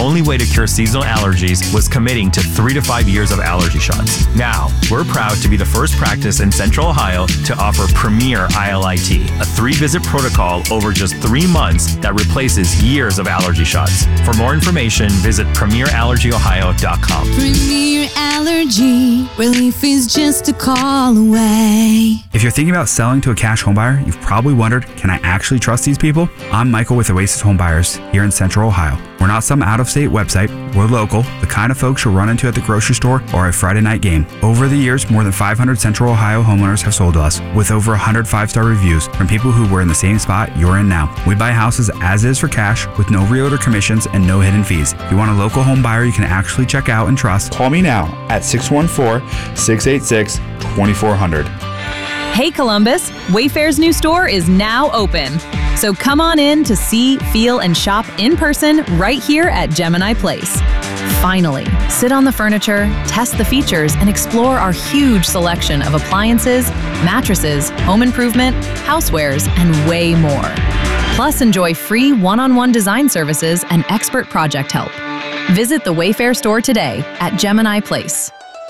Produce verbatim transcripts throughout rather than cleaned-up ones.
only way to cure seasonal allergies was committing to three to five years of allergy shots. Now, we're proud to be the first practice in Central Ohio to offer Premier I L I T, a three-visit protocol over just three months that replaces years of allergy shots. For more information, visit premier allergy ohio dot com. Premier Allergy, relief is just a call away. If you're thinking about selling to a cash home buyer, you've probably wondered, can I actually trust these people? I'm Michael with Oasis Home Buyers here in Central Ohio. We're not some out-of-state website. We're local, the kind of folks you'll run into at the grocery store or a Friday night game. Over the years, more than five hundred Central Ohio homeowners have sold to us, with over one hundred five-star reviews from people who were in the same spot you're in now. We buy houses as is for cash, with no realtor commissions and no hidden fees. If you want a local home buyer you can actually check out and trust, call me now at six one four, six eight six, two four zero zero. Hey Columbus, Wayfair's new store is now open. So come on in to see, feel, and shop in person right here at Gemini Place. Finally, sit on the furniture, test the features, and explore our huge selection of appliances, mattresses, home improvement, housewares, and way more. Plus, enjoy free one-on-one design services and expert project help. Visit the Wayfair store today at Gemini Place.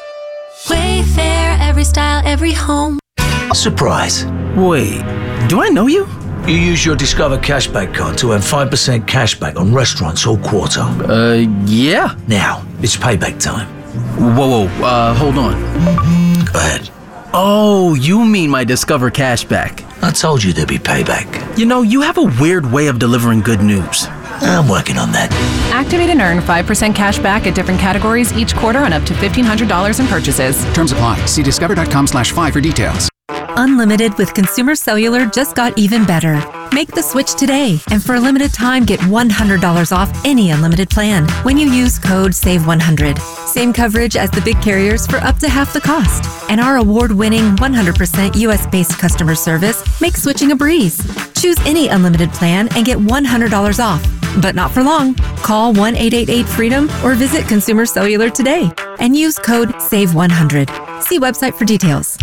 Wayfair, every style, every home. Surprise. Wait, do I know you? You use your Discover Cashback card to earn five percent cashback on restaurants all quarter. Uh, yeah. Now, it's payback time. Whoa, whoa, uh, hold on. Go ahead. Oh, you mean my Discover Cashback. I told you there'd be payback. You know, you have a weird way of delivering good news. I'm working on that. Activate and earn five percent cash back at different categories each quarter on up to fifteen hundred dollars in purchases. Terms apply. See discover.com slash five for details. Unlimited with Consumer Cellular just got even better. Make the switch today, and for a limited time, get one hundred dollars off any unlimited plan when you use code save one hundred. Same coverage as the big carriers for up to half the cost. And our award-winning one hundred percent U S-based customer service makes switching a breeze. Choose any unlimited plan and get one hundred dollars off. But not for long. Call one eight eight eight freedom or visit Consumer Cellular today and use code save one hundred. See website for details.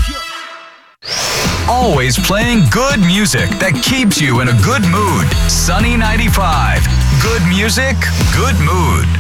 Always playing good music that keeps you in a good mood. Sunny ninety-five. Good music, good mood.